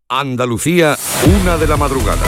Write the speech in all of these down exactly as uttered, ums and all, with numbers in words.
Andalucía, una de la madrugada.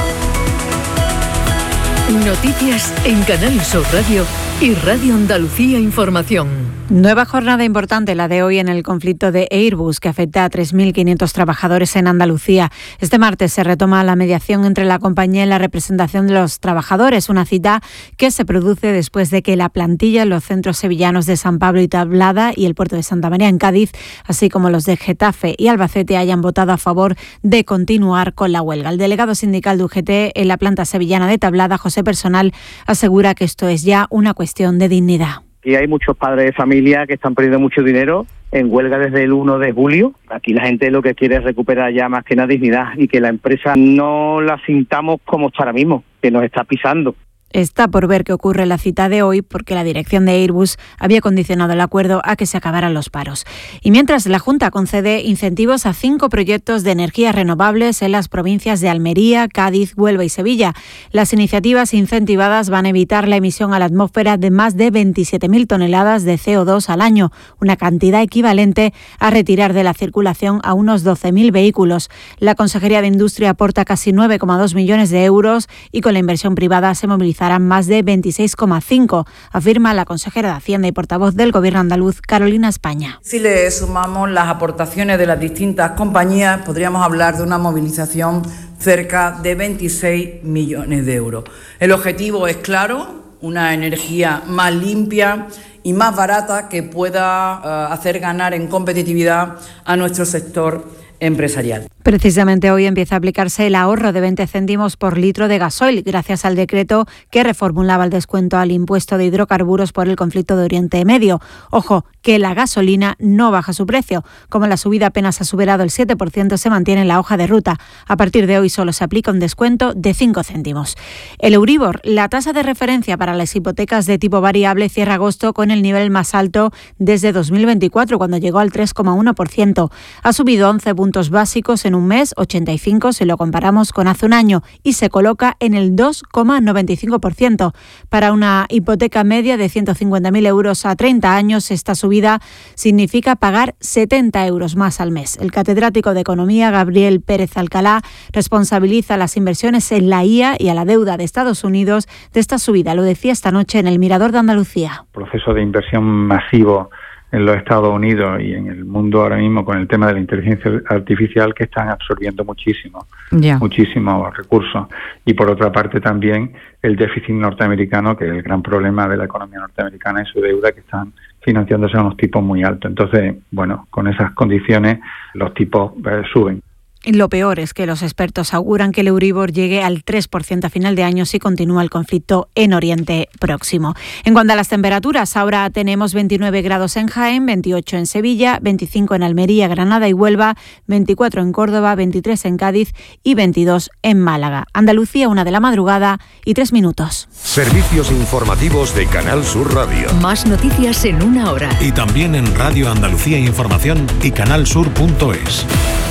Noticias en Canal Sur Radio y Radio Andalucía Información. Nueva jornada importante la de hoy en el conflicto de Airbus, que afecta a tres mil quinientos trabajadores en Andalucía. Este martes se retoma la mediación entre la compañía y la representación de los trabajadores, una cita que se produce después de que la plantilla en los centros sevillanos de San Pablo y Tablada y el puerto de Santa María en Cádiz, así como los de Getafe y Albacete, hayan votado a favor de continuar con la huelga. El delegado sindical de U G T en la planta sevillana de Tablada, José Personal, asegura que esto es ya una cuestión de dignidad. Aquí hay muchos padres de familia que están perdiendo mucho dinero en huelga desde el uno de julio. Aquí la gente lo que quiere es recuperar ya más que nada dignidad y que la empresa no la sintamos como está ahora mismo, que nos está pisando. Está por ver qué ocurre en la cita de hoy, porque la dirección de Airbus había condicionado el acuerdo a que se acabaran los paros. Y mientras, la Junta concede incentivos a cinco proyectos de energías renovables en las provincias de Almería, Cádiz, Huelva y Sevilla. Las iniciativas incentivadas van a evitar la emisión a la atmósfera de más de veintisiete mil toneladas de C O dos al año, una cantidad equivalente a retirar de la circulación a unos doce mil vehículos. La Consejería de Industria aporta casi nueve coma dos millones de euros y con la inversión privada se moviliza más de veintiséis coma cinco, afirma la consejera de Hacienda y portavoz del Gobierno andaluz, Carolina España. Si le sumamos las aportaciones de las distintas compañías, podríamos hablar de una movilización cerca de veintiséis millones de euros. El objetivo es claro, una energía más limpia y más barata que pueda uh, hacer ganar en competitividad a nuestro sector empresarial. Precisamente hoy empieza a aplicarse el ahorro de veinte céntimos por litro de gasoil, gracias al decreto que reformulaba el descuento al impuesto de hidrocarburos por el conflicto de Oriente Medio. Ojo, que la gasolina no baja su precio. Como la subida apenas ha superado el siete por ciento, se mantiene en la hoja de ruta. A partir de hoy solo se aplica un descuento de cinco céntimos. El Euribor, la tasa de referencia para las hipotecas de tipo variable, cierra agosto con el nivel más alto desde dos mil veinticuatro, cuando llegó al tres coma uno por ciento. Ha subido once puntos básicos en un mes, ochenta y cinco si lo comparamos con hace un año, y se coloca en el dos coma noventa y cinco por ciento. Para una hipoteca media de ciento cincuenta mil euros a treinta años, esta subida significa pagar setenta euros más al mes. El catedrático de Economía, Gabriel Pérez Alcalá, responsabiliza las inversiones en la I A y a la deuda de Estados Unidos de esta subida. Lo decía esta noche en el Mirador de Andalucía. Proceso de inversión masivo en los Estados Unidos y en el mundo ahora mismo con el tema de la inteligencia artificial, que están absorbiendo muchísimo, yeah. muchísimos recursos. Y por otra parte también el déficit norteamericano, que es el gran problema de la economía norteamericana, y su deuda, que están financiándose a unos tipos muy altos. Entonces, bueno, con esas condiciones los tipos eh, suben. Lo peor es que los expertos auguran que el Euribor llegue al tres por ciento a final de año si continúa el conflicto en Oriente Próximo. En cuanto a las temperaturas, ahora tenemos veintinueve grados en Jaén, veintiocho en Sevilla, veinticinco en Almería, Granada y Huelva, veinticuatro en Córdoba, veintitrés en Cádiz y veintidós en Málaga. Andalucía, una de la madrugada y tres minutos. Servicios informativos de Canal Sur Radio. Más noticias en una hora. Y también en Radio Andalucía Información y canalsur punto es.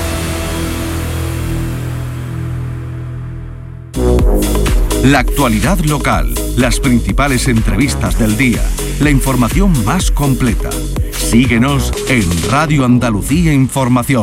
La actualidad local, las principales entrevistas del día, la información más completa. Síguenos en Radio Andalucía Información.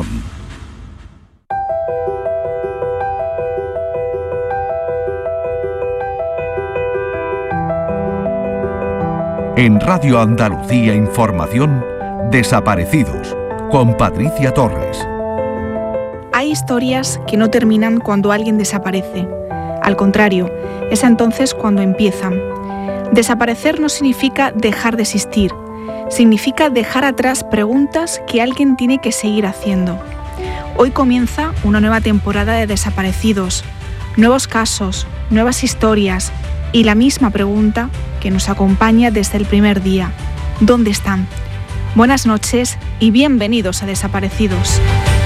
En Radio Andalucía Información, Desaparecidos, con Patricia Torres. Hay historias que no terminan cuando alguien desaparece. Al contrario, es entonces cuando empiezan. Desaparecer no significa dejar de existir, significa dejar atrás preguntas que alguien tiene que seguir haciendo. Hoy comienza una nueva temporada de Desaparecidos, nuevos casos, nuevas historias y la misma pregunta que nos acompaña desde el primer día: ¿dónde están? Buenas noches y bienvenidos a Desaparecidos.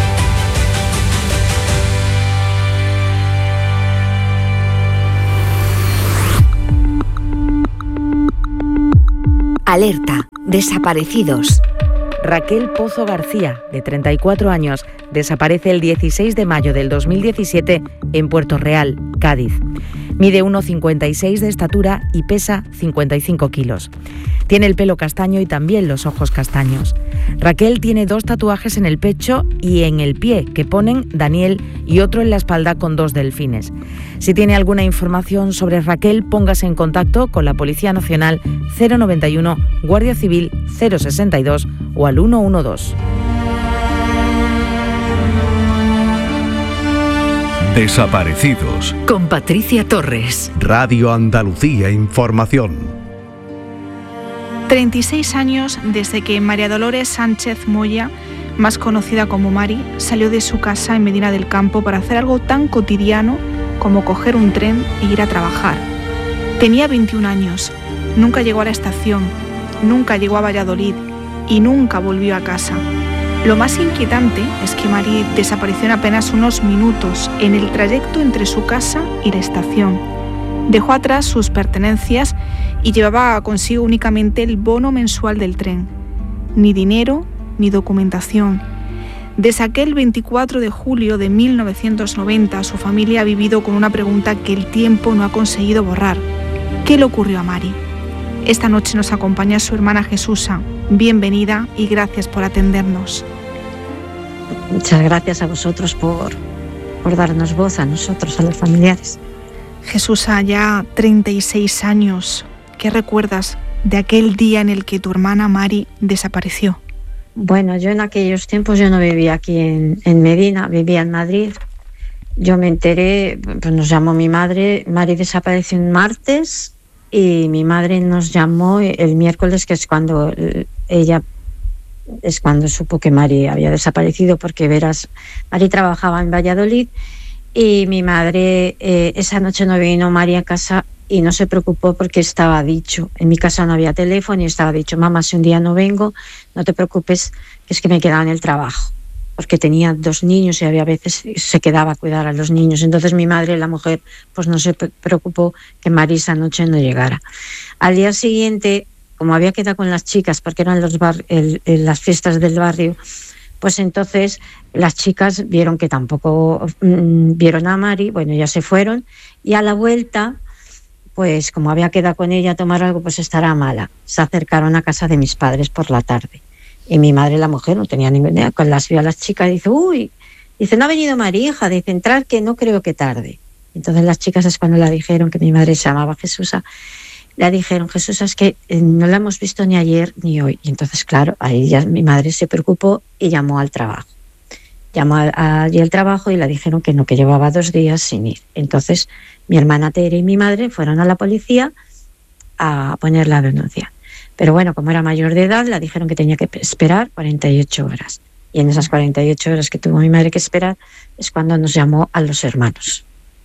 Alerta, desaparecidos. Raquel Pozo García, de treinta y cuatro años, desaparece el dieciséis de mayo del dos mil diecisiete en Puerto Real, Cádiz. Mide uno cincuenta y seis de estatura y pesa cincuenta y cinco kilos. Tiene el pelo castaño y también los ojos castaños. Raquel tiene dos tatuajes en el pecho y en el pie que ponen Daniel y otro en la espalda con dos delfines. Si tiene alguna información sobre Raquel, póngase en contacto con la Policía Nacional cero noventa y uno, Guardia Civil cero sesenta y dos o al uno uno dos. Desaparecidos. Con Patricia Torres. Radio Andalucía Información. treinta y seis años desde que María Dolores Sánchez Moya, más conocida como Mari, salió de su casa en Medina del Campo para hacer algo tan cotidiano como coger un tren e ir a trabajar. Tenía veintiún años, nunca llegó a la estación, nunca llegó a Valladolid y nunca volvió a casa. Lo más inquietante es que Mari desapareció en apenas unos minutos en el trayecto entre su casa y la estación. Dejó atrás sus pertenencias y llevaba consigo únicamente el bono mensual del tren. Ni dinero, ni documentación. Desde aquel veinticuatro de julio de mil novecientos noventa, su familia ha vivido con una pregunta que el tiempo no ha conseguido borrar. ¿Qué le ocurrió a Mari? Esta noche nos acompaña su hermana Jesusa. Bienvenida y gracias por atendernos. Muchas gracias a vosotros por, por darnos voz a nosotros, a los familiares. Jesusa, ya treinta y seis años. ¿Qué recuerdas de aquel día en el que tu hermana Mari desapareció? Bueno, yo en aquellos tiempos yo no vivía aquí en, en Medina, vivía en Madrid. Yo me enteré, pues nos llamó mi madre, Mari desapareció un martes y mi madre nos llamó el miércoles, que es cuando ella es cuando supo que Mari había desaparecido, porque verás, Mari trabajaba en Valladolid y mi madre eh, esa noche no vino Mari a casa y no se preocupó porque estaba dicho, en mi casa no había teléfono y estaba dicho, mamá, si un día no vengo, no te preocupes, que es que me quedaba en el trabajo, porque tenía dos niños y había veces se quedaba a cuidar a los niños. Entonces mi madre, la mujer, pues no se preocupó que Mari esa noche no llegara. Al día siguiente, como había quedado con las chicas, porque eran los bar- el, el, las fiestas del barrio, pues entonces las chicas vieron que tampoco mmm, vieron a Mari, bueno, ya se fueron, y a la vuelta, pues como había quedado con ella a tomar algo, pues estará mala. Se acercaron a casa de mis padres por la tarde. Y mi madre, la mujer, no tenía ninguna idea. Cuando las vio a las chicas, dice, uy, dice, no ha venido Mari, hija, dice, entrar que no creo que tarde. Entonces las chicas es cuando le dijeron, que mi madre se llamaba Jesusa, le dijeron, Jesús, es que no la hemos visto ni ayer ni hoy. Y entonces, claro, ahí ya mi madre se preocupó y llamó al trabajo. Llamó allí al trabajo y le dijeron que no, que llevaba dos días sin ir. Entonces, mi hermana Tere y mi madre fueron a la policía a poner la denuncia. Pero bueno, como era mayor de edad, le dijeron que tenía que esperar cuarenta y ocho horas. Y en esas cuarenta y ocho horas que tuvo mi madre que esperar, es cuando nos llamó a los hermanos.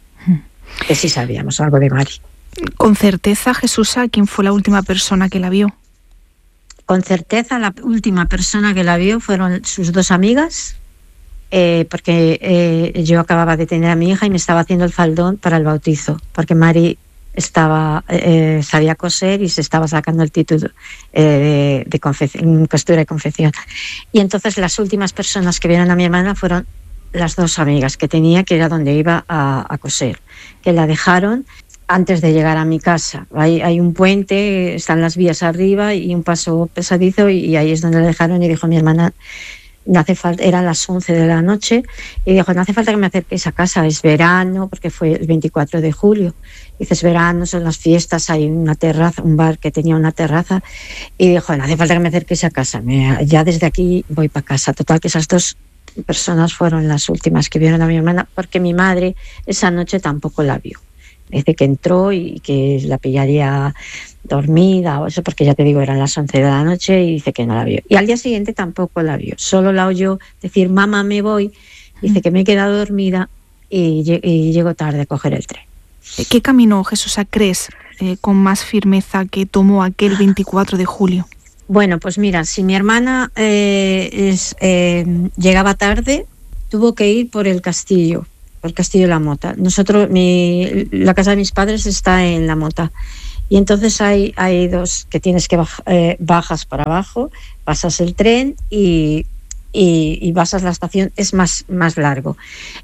Que sí sabíamos algo de Mari. Con certeza, Jesusa, ¿quién fue la última persona que la vio? Con certeza, la última persona que la vio fueron sus dos amigas, eh, porque eh, yo acababa de tener a mi hija y me estaba haciendo el faldón para el bautizo, porque Mari estaba eh, sabía coser y se estaba sacando el título eh, de, de confección, costura y confección. Y entonces las últimas personas que vieron a mi hermana fueron las dos amigas que tenía, que era donde iba a, a coser, que la dejaron antes de llegar a mi casa. Hay, hay un puente, están las vías arriba y un paso pesadizo, y, y ahí es donde la dejaron. Y dijo mi hermana, no hace falta, eran las once de la noche, y dijo, no hace falta que me acerquéis a casa, es verano, porque fue el veinticuatro de julio. Dices, verano, son las fiestas, hay una terraza, un bar que tenía una terraza, y dijo, no hace falta que me acerquéis a casa, me, ya desde aquí voy para casa. Total, que esas dos personas fueron las últimas que vieron a mi hermana, porque mi madre esa noche tampoco la vio. Dice que entró y que la pillaría dormida o eso, porque ya te digo, eran las once de la noche, y dice que no la vio. Y al día siguiente tampoco la vio, solo la oyó decir, mamá, me voy. Dice que me he quedado dormida y, y llego tarde a coger el tren. ¿Qué camino, Jesús, crees eh, con más firmeza que tomó aquel veinticuatro de julio? Bueno, pues mira, si mi hermana eh, es, eh, llegaba tarde, tuvo que ir por el castillo, por el castillo de la Mota. Nosotros, mi, la casa de mis padres está en la Mota, y entonces hay, hay dos que tienes que baj, eh, bajas para abajo, pasas el tren y, y, y vas a la estación es más, más largo.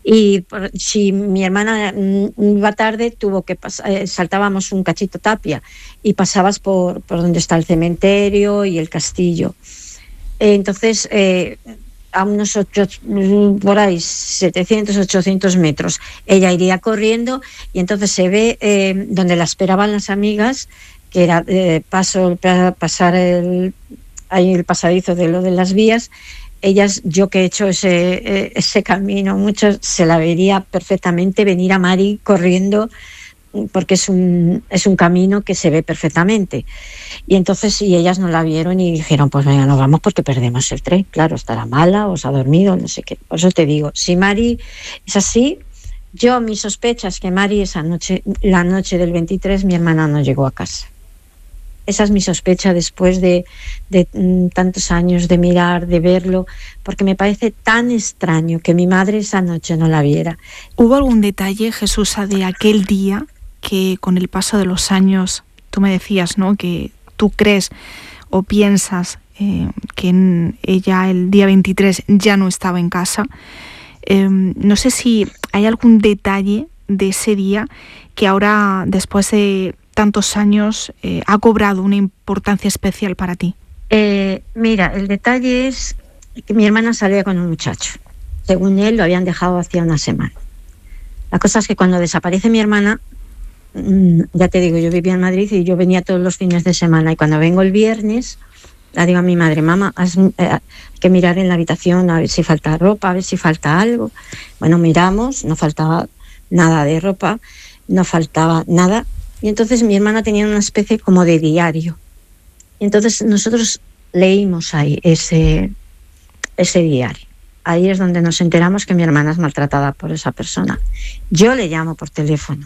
Y por, si mi hermana iba tarde, tuvo que pasar, eh, saltábamos un cachito Tapia y pasabas por, por donde está el cementerio y el castillo. Eh, entonces, eh, a unos ocho, por ahí, setecientos, ochocientos metros, ella iría corriendo y entonces se ve eh, donde la esperaban las amigas, que era eh, paso, pasar el, ahí el pasadizo de lo de las vías. Ellas, yo que he hecho ese, ese camino mucho, se la vería perfectamente venir a Mari corriendo, porque es un, es un camino que se ve perfectamente. Y entonces, y ellas no la vieron y dijeron, pues venga, nos vamos porque perdemos el tren. Claro, estará mala o se ha dormido, no sé qué. Por eso te digo, si Mari es así, yo mis sospechas que Mari esa noche, la noche del veintitrés, mi hermana no llegó a casa. Esa es mi sospecha después de, de mm, tantos años de mirar, de verlo, porque me parece tan extraño que mi madre esa noche no la viera. ¿Hubo algún detalle, Jesús, de aquel día que con el paso de los años, tú me decías, ¿no?, que tú crees o piensas eh, que en ella el día veintitrés ya no estaba en casa? Eh, no sé si hay algún detalle de ese día que ahora, después de tantos años, eh, ha cobrado una importancia especial para ti. Eh, mira, el detalle es que mi hermana salía con un muchacho. Según él, lo habían dejado hacía una semana. La cosa es que cuando desaparece mi hermana, mmm, ya te digo, yo vivía en Madrid y yo venía todos los fines de semana, y cuando vengo el viernes, le digo a mi madre, mamá, has, eh, hay que mirar en la habitación a ver si falta ropa, a ver si falta algo. Bueno, miramos, no faltaba nada de ropa, no faltaba nada. Y entonces mi hermana tenía una especie como de diario. Y entonces nosotros leímos ahí ese, ese diario. Ahí es donde nos enteramos que mi hermana es maltratada por esa persona. Yo le llamo por teléfono.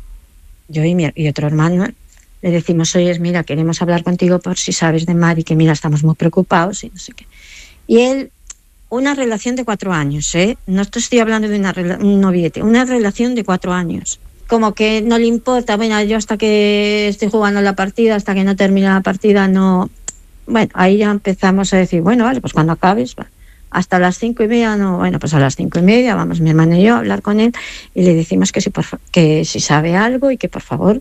Yo y, mi, y otro hermano le decimos, oye, mira, queremos hablar contigo por si sabes de Mari, que mira, estamos muy preocupados y no sé qué. Y él, una relación de cuatro años, ¿eh? No te estoy hablando de una rela- un noviete, una relación de cuatro años. Como que no le importa, bueno, yo hasta que estoy jugando la partida, hasta que no termine la partida, no... Bueno, ahí ya empezamos a decir, bueno, vale, pues cuando acabes, va. Hasta las cinco y media, no, bueno, pues a las cinco y media vamos mi hermana y yo a hablar con él y le decimos que si, por fa- que si sabe algo y que por favor...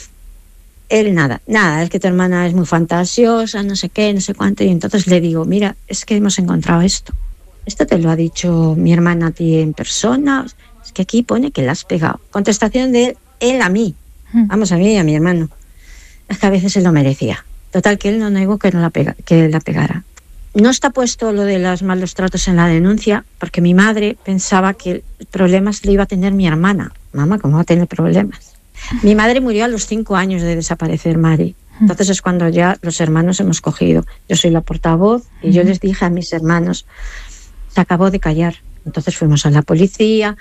Él nada, nada, es que tu hermana es muy fantasiosa, no sé qué, no sé cuánto, y entonces le digo, mira, es que hemos encontrado esto. Esto te lo ha dicho mi hermana a ti en persona... Es que aquí pone que la has pegado. Contestación de él, él a mí. Vamos, a mí y a mi hermano. Es que a veces se lo merecía. Total, que él no negó que, no la, pega, que la pegara. No está puesto lo de los malos tratos en la denuncia, porque mi madre pensaba que problemas le iba a tener mi hermana. Mamá, ¿cómo va a tener problemas? Mi madre murió a los cinco años de desaparecer Mari. Entonces es cuando ya los hermanos hemos cogido. Yo soy la portavoz y yo les dije a mis hermanos, se acabó de callar. Entonces fuimos a la policía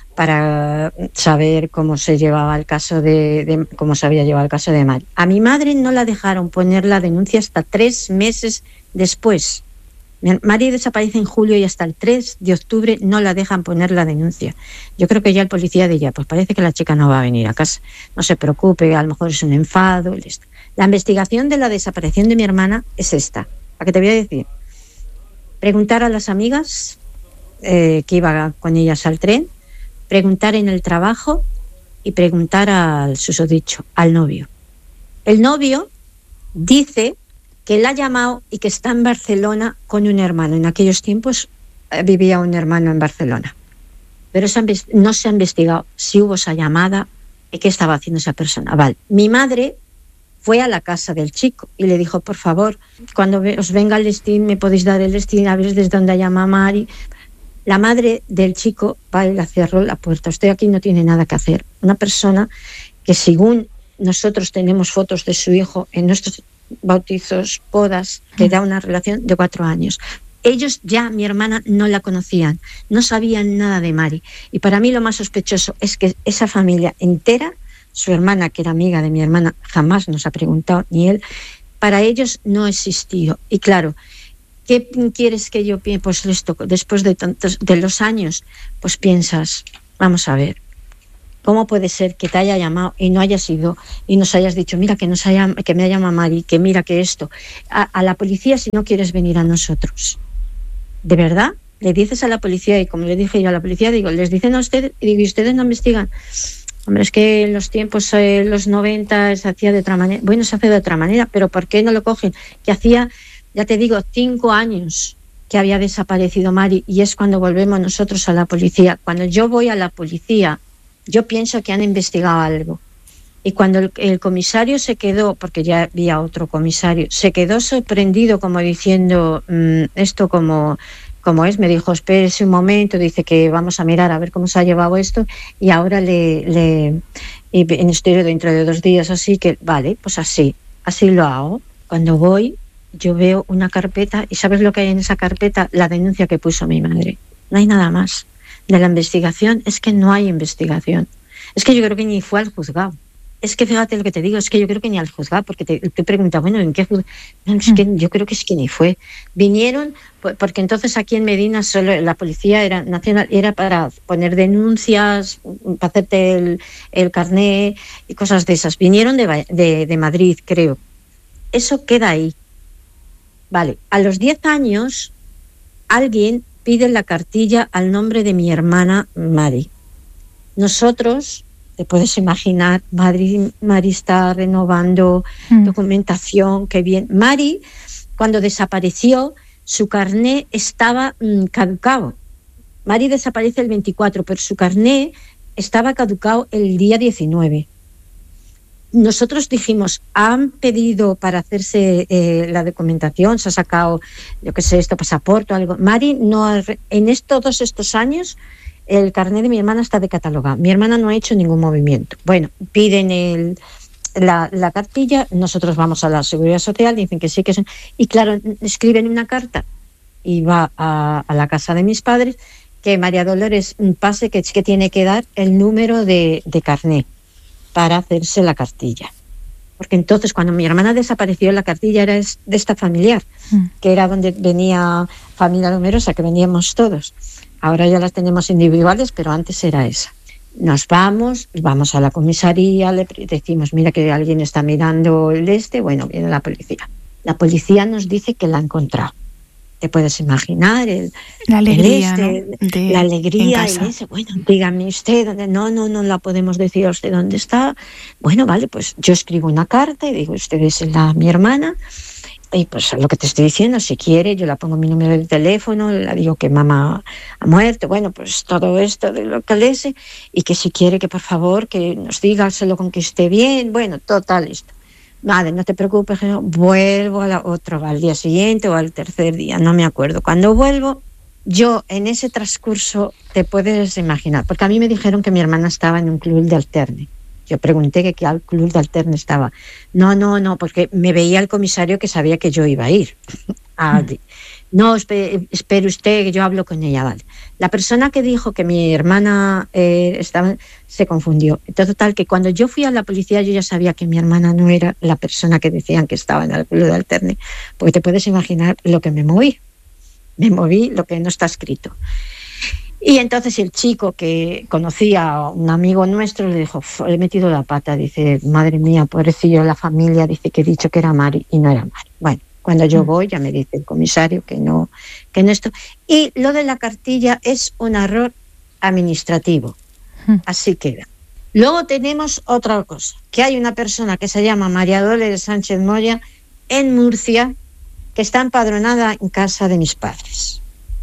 para saber cómo se llevaba el caso de, de cómo se había llevado el caso de Mari. A mi madre no la dejaron poner la denuncia hasta tres meses después. Mari desaparece en julio y hasta el tres de octubre no la dejan poner la denuncia. Yo creo que ya el policía diría, pues parece que la chica no va a venir a casa. No se preocupe, a lo mejor es un enfado. La investigación de la desaparición de mi hermana es esta. ¿A qué te voy a decir? Preguntar a las amigas eh, que iba con ellas al tren, preguntar en el trabajo y preguntar al susodicho, al novio. El novio dice que la ha llamado y que está en Barcelona con un hermano. En aquellos tiempos eh, vivía un hermano en Barcelona. Pero se ha, no se ha investigado si hubo esa llamada y qué estaba haciendo esa persona. Vale. Mi madre fue a la casa del chico y le dijo, por favor, cuando os venga el destino, me podéis dar el destino, a ver desde dónde llama Mari. La madre del chico va y le cerró la puerta. Usted aquí no tiene nada que hacer. Una persona que, según nosotros tenemos fotos de su hijo en nuestros bautizos, bodas, que da una relación de cuatro años. Ellos ya, mi hermana, no la conocían, no sabían nada de Mari. Y para mí lo más sospechoso es que esa familia entera, su hermana, que era amiga de mi hermana, jamás nos ha preguntado, ni él, para ellos no existió. Y claro, ¿qué quieres que yo piense? Pues esto, después de tantos, de los años, pues piensas, vamos a ver, ¿cómo puede ser que te haya llamado y no hayas ido y nos hayas dicho, mira, que, nos haya, que me ha llamado Mari, que mira que esto, a, a la policía si no quieres venir a nosotros? ¿De verdad? Le dices a la policía, y como le dije yo a la policía, digo, les dicen a ustedes, y digo, ¿y ustedes no investigan? Hombre, es que en los tiempos, eh, los noventa, se hacía de otra manera. Bueno, se hace de otra manera, pero ¿por qué no lo cogen? Que hacía, ya te digo, cinco años que había desaparecido Mari, y es cuando volvemos nosotros a la policía. Cuando yo voy a la policía, yo pienso que han investigado algo. Y cuando el, el comisario se quedó, porque ya había otro comisario, se quedó sorprendido como diciendo, mmm, esto como... como es, me dijo, espérese un momento, dice que vamos a mirar a ver cómo se ha llevado esto, y ahora le, le y en estoy dentro de dos días, así que, vale, pues así, así lo hago. Cuando voy, yo veo una carpeta, y ¿sabes lo que hay en esa carpeta? La denuncia que puso mi madre. No hay nada más. De la investigación, es que no hay investigación. Es que yo creo que ni fue al juzgado. Es que fíjate lo que te digo, es que yo creo que ni al juzgado, porque te, te preguntas, bueno, ¿en qué juzgado? No, es que yo creo que es que ni fue. Vinieron, porque entonces aquí en Medina solo la policía era nacional, era para poner denuncias, para hacerte el, el carné y cosas de esas. Vinieron de, de, de Madrid, creo. Eso queda ahí. Vale, a los diez años, alguien pide la cartilla al nombre de mi hermana Mari. Nosotros... Te puedes imaginar, Mari, Mari está renovando mm. documentación, qué bien. Mari, cuando desapareció, su carné estaba mmm, caducado. Mari desaparece el veinticuatro, pero su carné estaba caducado el día diecinueve. Nosotros dijimos, han pedido para hacerse eh, la documentación, se ha sacado, yo qué sé, esto, pasaporte o algo. Mari, no ha, en esto, todos estos años... el carnet de mi hermana está decatalogado. Mi hermana no ha hecho ningún movimiento. Bueno, piden el, la, la cartilla, nosotros vamos a la Seguridad Social, dicen que sí, que son... Y claro, escriben una carta y va a, a la casa de mis padres que María Dolores pase, que, que tiene que dar el número de, de carnet para hacerse la cartilla. Porque entonces, cuando mi hermana desapareció, la cartilla era de esta familiar, mm. que era donde venía familia numerosa, que veníamos todos. Ahora ya las tenemos individuales, pero antes era esa. Nos vamos, vamos a la comisaría, le decimos, mira que alguien está mirando el este, bueno, viene la policía. La policía nos dice que la ha encontrado. Te puedes imaginar el, la alegría, el este, ¿no? de, la alegría, el ese, bueno, dígame usted, ¿dónde? no, no, no la podemos decir a usted dónde está. Bueno, vale, pues yo escribo una carta y digo, usted es la, mi hermana. Y pues lo que te estoy diciendo, si quiere, yo la pongo mi número de teléfono, le digo que mamá ha muerto, bueno, pues todo esto de lo que le sé, y que si quiere que por favor que nos diga, se lo conquiste bien, bueno, total, listo. Vale, no te preocupes, no, vuelvo a la otra, al día siguiente o al tercer día, no me acuerdo. Cuando vuelvo, yo en ese transcurso, te puedes imaginar, porque a mí me dijeron que mi hermana estaba en un club de alterne. Yo pregunté que qué club de alterne estaba. No, no, no, porque me veía el comisario que sabía que yo iba a ir. Ah, no, espere, espere usted, que yo hablo con ella, vale. La persona que dijo que mi hermana eh, estaba, se confundió. Entonces, tal que cuando yo fui a la policía, yo ya sabía que mi hermana no era la persona que decían que estaba en el club de alterne, porque te puedes imaginar lo que me moví. Me moví lo que no está escrito. Y entonces el chico que conocía a un amigo nuestro le dijo, le he metido la pata, dice, madre mía, pobrecillo la familia, dice que he dicho que era Mari y no era Mari. Bueno, cuando yo voy ya me dice el comisario que no, que no esto. Y lo de la cartilla es un error administrativo, así queda. Luego tenemos otra cosa, que hay una persona que se llama María Dolores Sánchez Moya en Murcia, que está empadronada en casa de mis padres.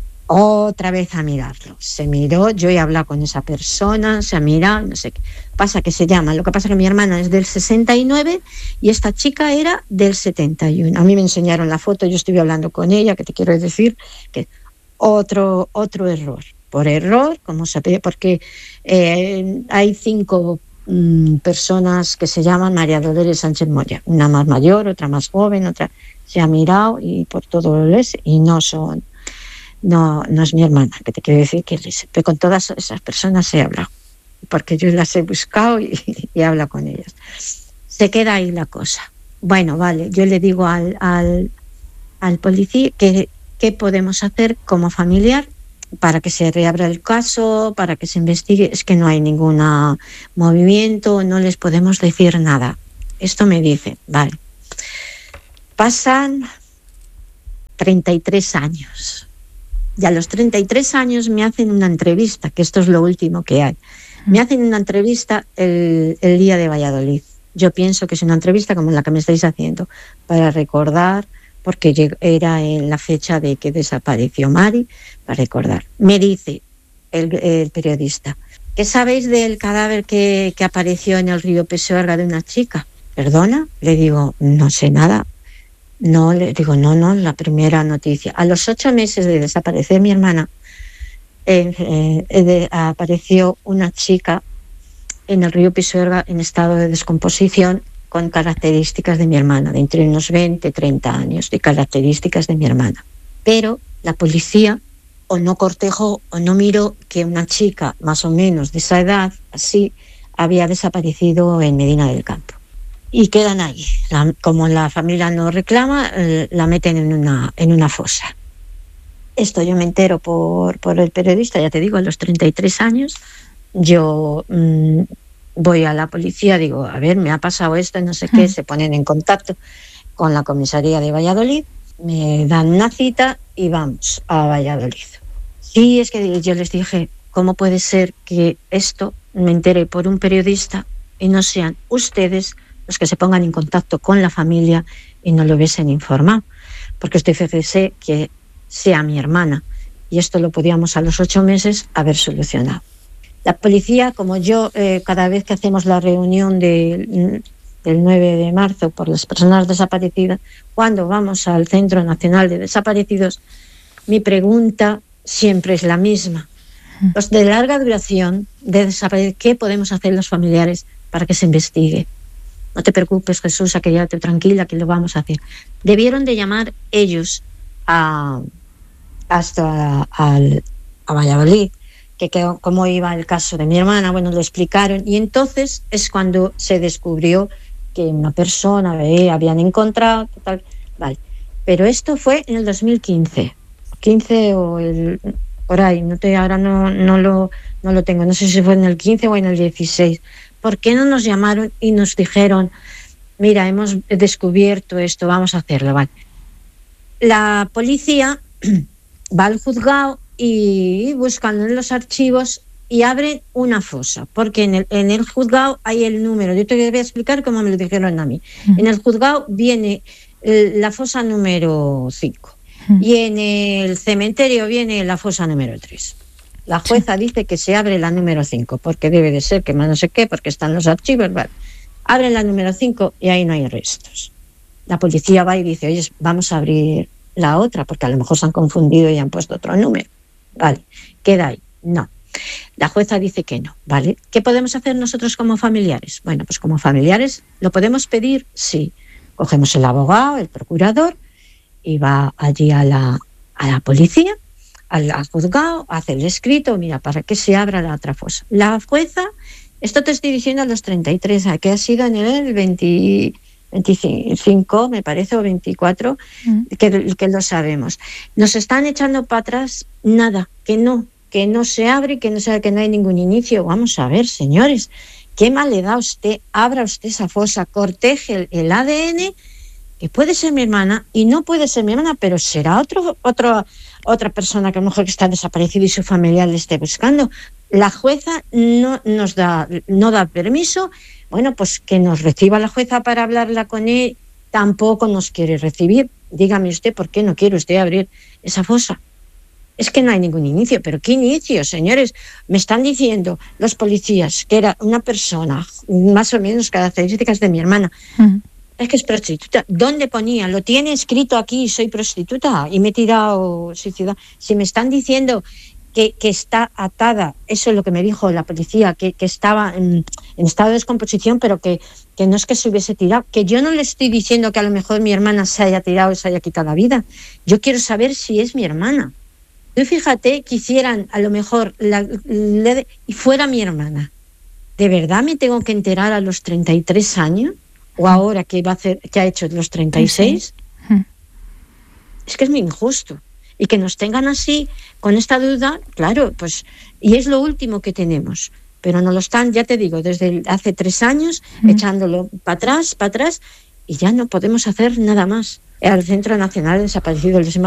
Otra vez a mirarlo. Se miró, yo he hablado con esa persona, se ha mirado, no sé qué. Pasa que se llama, lo que pasa que mi hermana es del sesenta y nueve y esta chica era del setenta y uno. A mí me enseñaron la foto, yo estuve hablando con ella, que te quiero decir que otro, otro error. Por error, como sabía, porque eh, hay cinco mm, personas que se llaman María Dolores Sánchez Moya. Una más mayor, otra más joven, otra se ha mirado y por todo lo es, y no son... No, no es mi hermana, que te quiero decir que pero con todas esas personas he hablado, porque yo las he buscado y, y he hablado con ellas. Se queda ahí la cosa. Bueno, vale, yo le digo al, al, al policía que qué podemos hacer como familiar para que se reabra el caso, para que se investigue. Es que no hay ningún movimiento, no les podemos decir nada. Esto me dice, vale. Pasan treinta y tres años. Y a los treinta y tres años me hacen una entrevista, que esto es lo último que hay. Me hacen una entrevista el, el día de Valladolid. Yo pienso que es una entrevista como la que me estáis haciendo, para recordar, porque era en la fecha de que desapareció Mari, para recordar. Me dice el, el periodista, ¿qué sabéis del cadáver que, que apareció en el río Pisuerga de una chica? ¿Perdona? Le digo, no sé nada. No, le digo, no, no, la primera noticia. A los ocho meses de desaparecer mi hermana, eh, eh, de, apareció una chica en el río Pisuerga en estado de descomposición con características de mi hermana, de entre unos veinte, treinta años, de características de mi hermana. Pero la policía o no cortejó o no miró que una chica más o menos de esa edad, así, había desaparecido en Medina del Campo. Y quedan ahí. La, como la familia no reclama, eh, la meten en una, en una fosa. Esto yo me entero por, por el periodista, ya te digo, a los treinta y tres años. Yo mmm, voy a la policía, digo, a ver, me ha pasado esto, no sé qué, mm. se ponen en contacto con la comisaría de Valladolid, me dan una cita y vamos a Valladolid. Sí, es que yo les dije, ¿cómo puede ser que esto me entere por un periodista y no sean ustedes los que se pongan en contacto con la familia y no lo hubiesen informado? Porque estoy fíjese que sea mi hermana, y esto lo podíamos a los ocho meses haber solucionado. La policía, como yo, eh, cada vez que hacemos la reunión de, del nueve de marzo por las personas desaparecidas, cuando vamos al Centro Nacional de Desaparecidos, mi pregunta siempre es la misma. Los de larga duración, de desaparecer, ¿qué podemos hacer los familiares para que se investigue? No te preocupes, Jesús, a quédate tranquila, que lo vamos a hacer. Debieron de llamar ellos a, hasta a, a Valladolid, que, que cómo iba el caso de mi hermana, bueno, lo explicaron, y entonces es cuando se descubrió que una persona eh, habían encontrado, total, vale. Pero esto fue en el dos mil quince, quince o el, por ahí, no te, ahora no, no, lo, no lo tengo, no sé si fue en el quince o en el dieciséis. ¿Por qué no nos llamaron y nos dijeron, mira, hemos descubierto esto, vamos a hacerlo? Vale. La policía va al juzgado y buscan en los archivos y abren una fosa, porque en el, en el juzgado hay el número. Yo te voy a explicar cómo me lo dijeron a mí. Uh-huh. En el juzgado viene el, la fosa número cinco, uh-huh, y en el cementerio viene la fosa número tres. La jueza sí dice que se abre la número cinco, porque debe de ser, que más no sé qué, porque están los archivos. Vale. Abren la número cinco y ahí no hay restos. La policía va y dice, oye, vamos a abrir la otra, porque a lo mejor se han confundido y han puesto otro número. Vale, queda ahí. No. La jueza dice que no, ¿vale? ¿Qué podemos hacer nosotros como familiares? Bueno, pues como familiares, ¿lo podemos pedir? Sí. Cogemos el abogado, el procurador, y va allí a la, a la policía, al, al juzgado, hace el escrito, mira, para que se abra la otra fosa. La jueza, esto te estoy diciendo a los treinta y tres, que ha sido en el veinte, veinticinco, me parece, o veinticuatro, mm. que, que lo sabemos. Nos están echando para atrás, nada, que no, que no se abre, que no, se, que no hay ningún inicio. Vamos a ver, señores, ¿qué mal le da a usted? Abra usted esa fosa, corteje el, el A D N, que puede ser mi hermana y no puede ser mi hermana, pero será otro, otro, otra persona que a lo mejor que está desaparecida y su familiar le esté buscando. La jueza no nos da, no da permiso. Bueno, pues que nos reciba la jueza para hablarla con él, tampoco nos quiere recibir. Dígame usted, ¿por qué no quiere usted abrir esa fosa? Es que no hay ningún inicio. ¿Pero qué inicio, señores? Me están diciendo los policías que era una persona, más o menos características de mi hermana. Uh-huh. Es que es prostituta. ¿Dónde ponía? Lo tiene escrito aquí, soy prostituta, y me he tirado suicida. Si me están diciendo que, que está atada, eso es lo que me dijo la policía, que, que estaba en, en estado de descomposición, pero que, que no es que se hubiese tirado, que yo no le estoy diciendo que a lo mejor mi hermana se haya tirado y se haya quitado la vida. Yo quiero saber si es mi hermana. Tú fíjate que hicieran a lo mejor la, la, y fuera mi hermana. ¿De verdad me tengo que enterar a los treinta y tres años? ¿O ahora que va a hacer, que ha hecho los treinta y seis? Sí, sí. Es que es muy injusto. Y que nos tengan así, con esta duda, claro, pues, y es lo último que tenemos. Pero nos lo están, ya te digo, desde hace tres años, mm. echándolo para atrás, para atrás, y ya no podemos hacer nada más. Al Centro Nacional de Desaparecidos les hemos